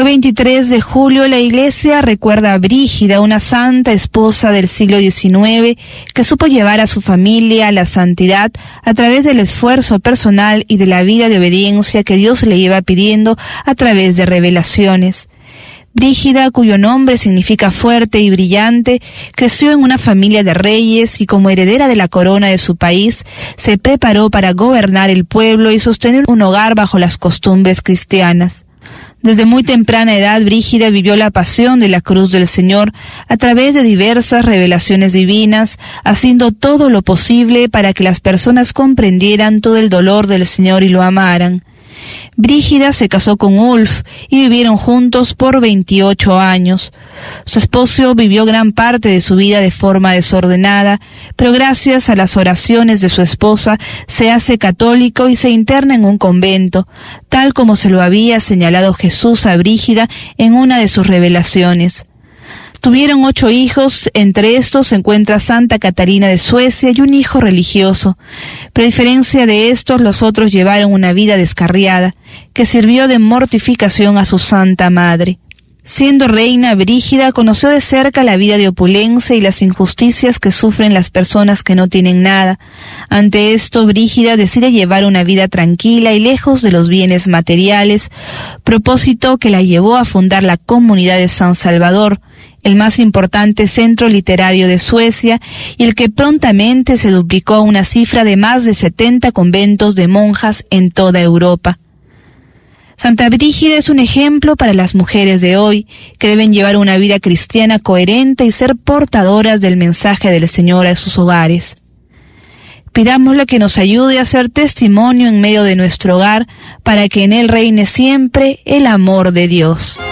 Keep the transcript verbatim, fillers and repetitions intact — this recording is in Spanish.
Hoy veintitrés de julio la Iglesia recuerda a Brígida, una santa esposa del siglo diecinueve que supo llevar a su familia a la santidad a través del esfuerzo personal y de la vida de obediencia que Dios le iba pidiendo a través de revelaciones. Brígida, cuyo nombre significa fuerte y brillante, creció en una familia de reyes y como heredera de la corona de su país, se preparó para gobernar el pueblo y sostener un hogar bajo las costumbres cristianas. Desde muy temprana edad, Brígida vivió la pasión de la cruz del Señor a través de diversas revelaciones divinas, haciendo todo lo posible para que las personas comprendieran todo el dolor del Señor y lo amaran. Brígida se casó con Ulf y vivieron juntos por veintiocho años. Su esposo vivió gran parte de su vida de forma desordenada, pero gracias a las oraciones de su esposa se hace católico y se interna en un convento, tal como se lo había señalado Jesús a Brígida en una de sus revelaciones. Tuvieron ocho hijos, entre estos se encuentra Santa Catarina de Suecia y un hijo religioso, pero a diferencia de estos, los otros llevaron una vida descarriada, que sirvió de mortificación a su Santa Madre. Siendo reina, Brígida conoció de cerca la vida de opulencia y las injusticias que sufren las personas que no tienen nada. Ante esto, Brígida decide llevar una vida tranquila y lejos de los bienes materiales, propósito que la llevó a fundar la comunidad de San Salvador, el más importante centro literario de Suecia y el que prontamente se duplicó a una cifra de más de setenta conventos de monjas en toda Europa. Santa Brígida es un ejemplo para las mujeres de hoy, que deben llevar una vida cristiana coherente y ser portadoras del mensaje del Señor a sus hogares. Pidámosle que nos ayude a ser testimonio en medio de nuestro hogar, para que en él reine siempre el amor de Dios.